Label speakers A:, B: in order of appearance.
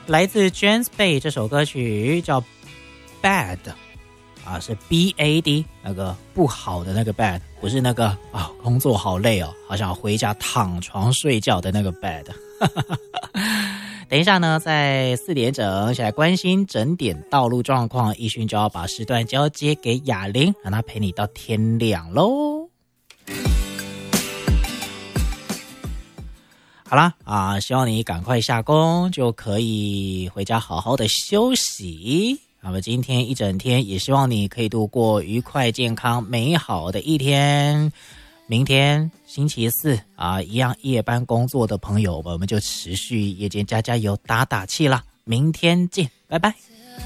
A: 来自 James Bay 这首歌曲叫 Bad 啊，是 BAD 那个不好的那个 bad， 不是那个啊工作好累哦，好想回家躺床睡觉的那个 bad。等一下呢，在4点整起来关心整点道路状况，奕迅就要把时段交接给雅玲，让她陪你到天亮咯。好啦啊，希望你赶快下工，就可以回家好好的休息。那么今天一整天，也希望你可以度过愉快、健康、美好的一天。明天星期4啊，一样夜班工作的朋友，我们就持续夜间加油打气啦。明天见，拜拜。